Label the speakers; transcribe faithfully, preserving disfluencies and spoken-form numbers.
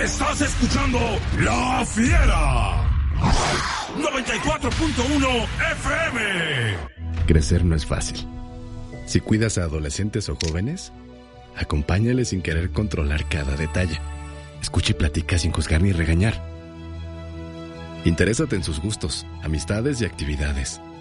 Speaker 1: Estás escuchando La Fiera. noventa y cuatro punto uno F M.
Speaker 2: Crecer no es fácil. Si cuidas a adolescentes o jóvenes, acompáñales sin querer controlar cada detalle. Escucha y platica sin juzgar ni regañar. Interésate en sus gustos, amistades y actividades.